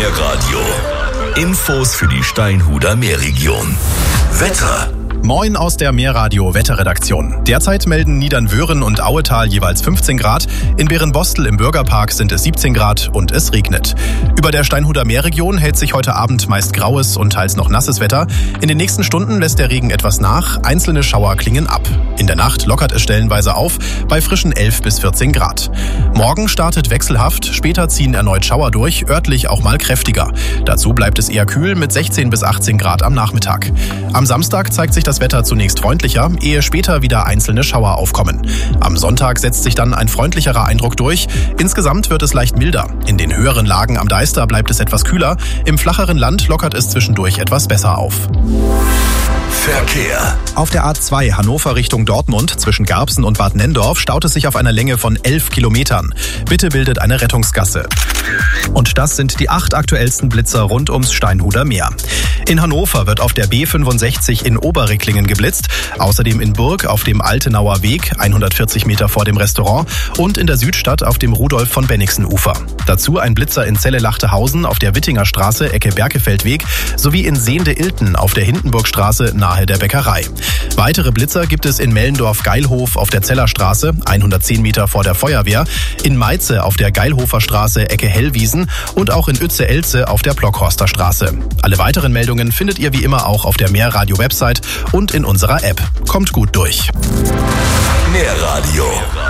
Meerradio. Infos für die Steinhuder Meerregion. Wetter. Moin aus der Meerradio Wetterredaktion. Derzeit melden Niedernwöhren und Auetal jeweils 15 Grad. In Berenbostel im Bürgerpark sind es 17 Grad und es regnet. Über der Steinhuder Meerregion hält sich heute Abend meist graues und teils noch nasses Wetter. In den nächsten Stunden lässt der Regen etwas nach. Einzelne Schauer klingen ab. In der Nacht lockert es stellenweise auf bei frischen 11 bis 14 Grad. Morgen startet wechselhaft. Später ziehen erneut Schauer durch, örtlich auch mal kräftiger. Dazu bleibt es eher kühl mit 16 bis 18 Grad am Nachmittag. Am Samstag zeigt sich das Wetter zunächst freundlicher, ehe später wieder einzelne Schauer aufkommen. Am Sonntag setzt sich dann ein freundlicherer Eindruck durch. Insgesamt wird es leicht milder. In den höheren Lagen am Deister bleibt es etwas kühler. Im flacheren Land lockert es zwischendurch etwas besser auf. Verkehr. Auf der A2 Hannover Richtung Dortmund zwischen Garbsen und Bad Nenndorf staut es sich auf einer Länge von 11 Kilometern. Bitte bildet eine Rettungsgasse. Und das sind die 8 aktuellsten Blitzer rund ums Steinhuder Meer. In Hannover wird auf der B65 in Oberricklingen geblitzt, außerdem in Burg auf dem Altenauer Weg, 140 Meter vor dem Restaurant, und in der Südstadt auf dem Rudolf von Bennigsen Ufer. Dazu ein Blitzer in Celle-Lachtehausen auf der Wittinger Straße, Ecke Berkefeldweg, sowie in Sehnde-Ilten auf der Hindenburgstraße nahe der Bäckerei. Weitere Blitzer gibt es in Mellendorf-Geilhof auf der Zellerstraße, 110 Meter vor der Feuerwehr, in Meize auf der Geilhofer Straße, Ecke Hellwiesen und auch in Uetze-Elze auf der Blockhorster Straße. Alle weiteren Meldungen findet ihr wie immer auch auf der Meerradio-Website und in unserer App. Kommt gut durch. Meerradio.